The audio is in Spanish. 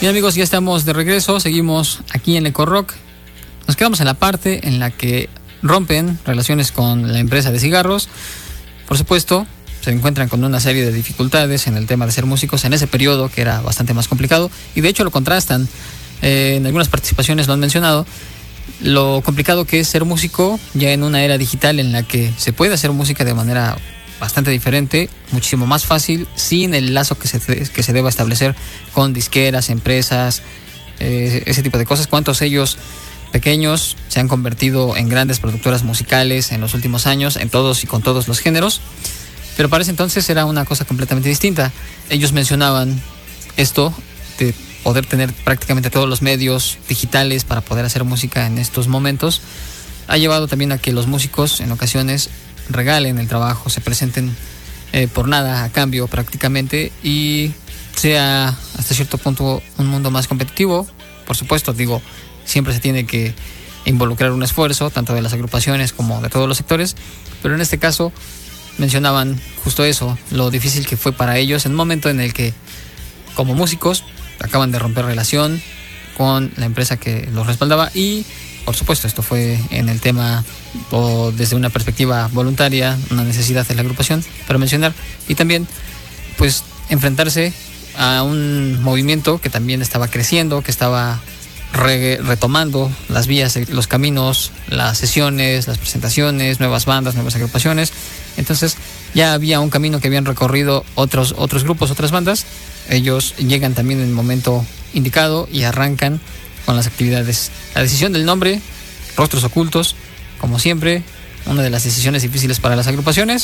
Bien, amigos, ya estamos de regreso. Seguimos aquí en Eco Rock. Nos quedamos en la parte en la que rompen relaciones con la empresa de cigarros. Por supuesto, se encuentran con una serie de dificultades en el tema de ser músicos en ese periodo, que era bastante más complicado, y de hecho lo contrastan. En algunas participaciones lo han mencionado, lo complicado que es ser músico ya en una era digital en la que se puede hacer música de manera bastante diferente, muchísimo más fácil, sin el lazo que se deba establecer con disqueras, empresas, ese tipo de cosas. ¿Cuántos ellos pequeños se han convertido en grandes productoras musicales en los últimos años, en todos y con todos los géneros? Pero para ese entonces era una cosa completamente distinta. Ellos mencionaban esto de poder tener prácticamente todos los medios digitales para poder hacer música en estos momentos. Ha llevado también a que los músicos en ocasiones regalen el trabajo, se presenten por nada a cambio prácticamente, y sea hasta cierto punto un mundo más competitivo. Por supuesto, digo, siempre se tiene que involucrar un esfuerzo, tanto de las agrupaciones como de todos los sectores, pero en este caso mencionaban justo eso, lo difícil que fue para ellos en un momento en el que, como músicos, acaban de romper relación con la empresa que los respaldaba. Y por supuesto, esto fue en el tema o desde una perspectiva voluntaria, una necesidad de la agrupación para mencionar, y también pues enfrentarse a un movimiento que también estaba creciendo, que estaba retomando las vías, los caminos, las sesiones, las presentaciones, nuevas bandas, nuevas agrupaciones. Entonces ya había un camino que habían recorrido otros grupos, otras bandas. Ellos llegan también en el momento indicado y arrancan con las actividades. La decisión del nombre, Rostros Ocultos, como siempre, una de las decisiones difíciles para las agrupaciones,